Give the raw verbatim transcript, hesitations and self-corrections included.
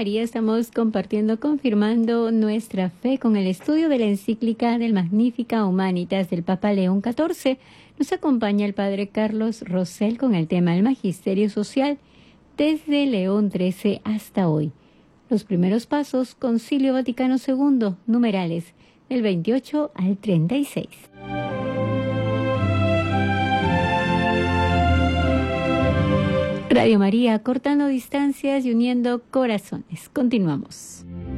María, estamos compartiendo, confirmando nuestra fe con el estudio de la encíclica del Magnificat Humanitas del Papa León catorce. Nos acompaña el Padre Carlos Rosell con el tema del Magisterio Social desde León trece hasta hoy. Los primeros pasos, Concilio Vaticano segundo, numerales, del veintiocho al treinta y seis. Radio María, cortando distancias y uniendo corazones. Continuamos.